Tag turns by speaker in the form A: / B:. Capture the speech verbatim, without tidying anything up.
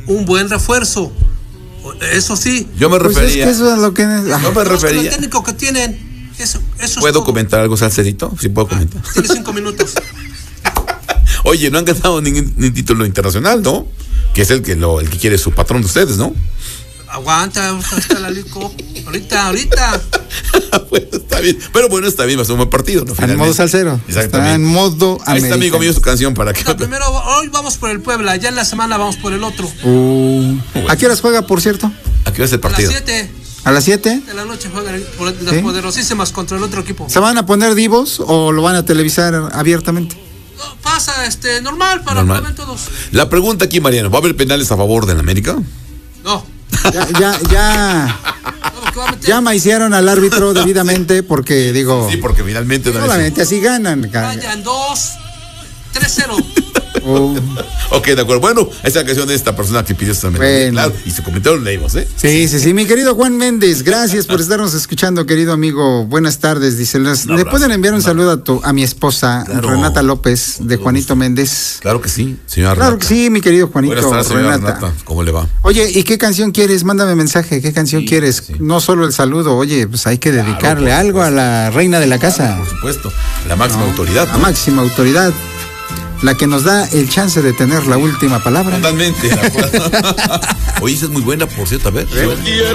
A: un buen refuerzo. Eso sí.
B: Yo me
C: Pues
B: refería.
C: es que eso es lo que.
B: Yo me
A: Con
B: refería.
A: el técnico que tienen. Eso, eso
B: ¿Puedo
A: es todo.
B: comentar algo, Salcerito? Sí, puedo comentar.
A: Tienes cinco minutos.
B: Oye, no han ganado ningún, ningún título internacional, ¿no? Que es el que lo, el que quiere su patrón de ustedes, ¿no?
A: Aguanta, ahorita está la Lico. Ahorita, ahorita.
B: Bueno, está bien. Pero bueno, está bien, va a ser un buen partido, ¿no?
C: En modo salsero.
B: Exactamente.
C: Está en modo
B: Ahí está,
C: americano.
B: amigo mío, su canción para que.
A: No, primero, hoy vamos por el Puebla, ya en la semana vamos por el otro.
C: Uh, ¿A qué horas juega, por cierto?
B: ¿A qué hora es el
A: A las
B: partido?
A: siete
C: ¿A las siete?
A: de la noche juegan por- las
C: ¿Sí?
A: poderosísimas contra el otro equipo.
C: ¿Se van a poner divos o lo van a televisar abiertamente?
A: No, pasa, este, normal, para
B: Normal.
A: que lo ven todos.
B: La pregunta aquí, Mariano, ¿va a haber penales a favor del América?
A: No.
C: Ya, ya, ya,
A: No, porque va a meter-
C: ya maiciaron al árbitro debidamente porque, digo,
B: Sí, porque finalmente no
C: solamente así ganan. ca-
A: Vayan dos, tres cero.
C: Uh,
B: Ok, de acuerdo. Bueno, esa canción de esta persona que pidió también.
C: Bueno.
B: Claro, y su comentario lo leímos, ¿eh?
C: Sí, sí, sí, mi querido Juan Méndez, gracias por estarnos escuchando, querido amigo. Buenas tardes, dice. ¿Les-
B: Un
C: ¿Le
B: abrazo.
C: pueden enviar un saludo a tu, a mi esposa,
B: Claro.
C: Renata López, de Juanito Méndez?
B: Claro que sí, señora
C: Claro
B: Renata.
C: que sí, mi querido Juanito.
B: Buenas tardes, señora
C: Renata.
B: Renata. ¿Cómo le va?
C: Oye, ¿y qué canción quieres? Mándame mensaje, ¿qué canción
B: Sí,
C: quieres?
B: sí.
C: No solo el saludo, oye, pues hay que dedicarle
B: por
C: algo a la reina de la casa.
B: Por supuesto, la máxima autoridad.
C: La
B: ¿no?
C: máxima autoridad, la que nos da el chance de tener la última palabra.
B: Totalmente, de acuerdo. Oye, esa es muy buena, por cierto, a ver.
D: Quiero